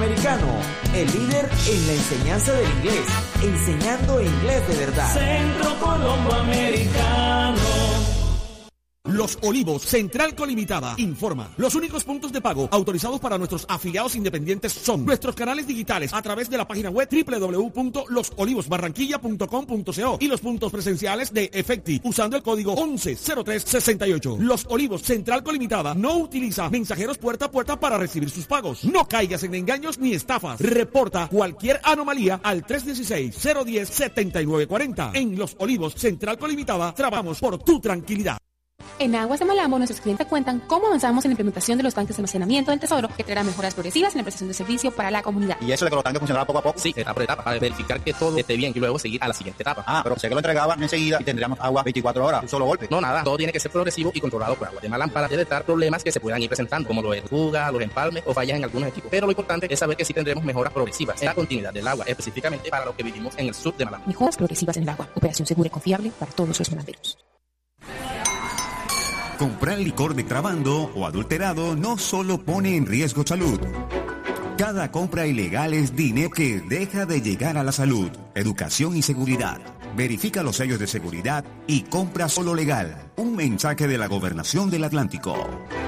Americano, el líder en la enseñanza del inglés, enseñando inglés de verdad. Centro Colombo Americano. Los Olivos, Central Colimitada, informa. Los únicos puntos de pago autorizados para nuestros afiliados independientes son nuestros canales digitales a través de la página web www.losolivosbarranquilla.com.co y los puntos presenciales de Efecti usando el código 110368. Los Olivos, Central Colimitada, no utiliza mensajeros puerta a puerta para recibir sus pagos. No caigas en engaños ni estafas. Reporta cualquier anomalía al 316-010-7940. En Los Olivos, Central Colimitada, trabajamos por tu tranquilidad. En Aguas de Malambo, nuestros clientes cuentan cómo avanzamos en la implementación de los tanques de almacenamiento del Tesoro, que traerá mejoras progresivas en la prestación de servicio para la comunidad. ¿Y eso de que los tanques funcionarán poco a poco? Sí, etapa por etapa, para verificar que todo esté bien y luego seguir a la siguiente etapa. Pero sé que lo entregaban enseguida y tendríamos agua 24 horas, un solo golpe. No, nada, todo tiene que ser progresivo y controlado por Aguas de Malambo para detectar problemas que se puedan ir presentando, como los fugas, los empalmes o fallas en algunos equipos. Pero lo importante es saber que sí tendremos mejoras progresivas en la continuidad del agua, específicamente para los que vivimos en el sur de Malambo. Mejoras progresivas en el agua, operación segura y confiable para todos los malamberos. Comprar licor de contrabando o adulterado no solo pone en riesgo salud. Cada compra ilegal es dinero que deja de llegar a la salud, educación y seguridad. Verifica los sellos de seguridad y compra solo legal. Un mensaje de la Gobernación del Atlántico.